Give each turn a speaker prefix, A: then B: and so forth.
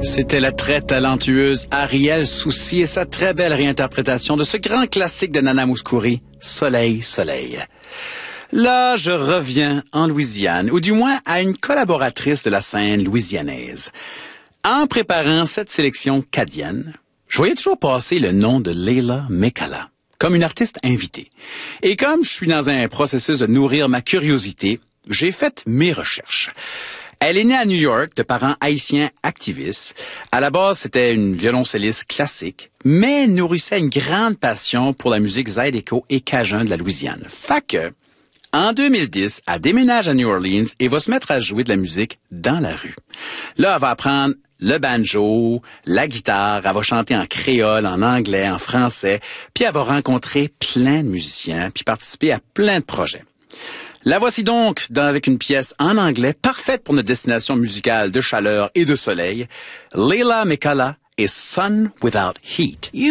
A: C'était la très talentueuse Ariel Soucy et sa très belle réinterprétation de ce grand classique de Nana Mouskouri, Soleil, Soleil. Là, je reviens en Louisiane, ou du moins à une collaboratrice de la scène louisianaise. En préparant cette sélection cadienne, je voyais toujours passer le nom de Leila Mekala comme une artiste invitée. Et comme je suis dans un processus de nourrir ma curiosité, j'ai fait mes recherches. Elle est née à New York de parents haïtiens activistes. À la base, c'était une violoncelliste classique, mais nourrissait une grande passion pour la musique zydeco et cajun de la Louisiane. Fait que, en 2010, elle déménage à New Orleans et va se mettre à jouer de la musique dans la rue. Là, elle va apprendre le banjo, la guitare, elle va chanter en créole, en anglais, en français, puis elle va rencontrer plein de musiciens, puis participer à plein de projets. La voici donc avec une pièce en anglais parfaite pour notre destination musicale de chaleur et de soleil, Leila Mekala et Sun Without Heat.